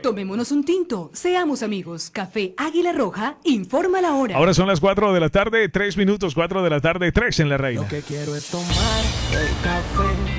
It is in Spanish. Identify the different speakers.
Speaker 1: Tomémonos un tinto, seamos amigos. Café Águila Roja, informa la hora.
Speaker 2: Ahora son las 4 de la tarde, 3 minutos, 4 de la tarde, 3 en la Reina.
Speaker 3: Lo que quiero es tomar el café.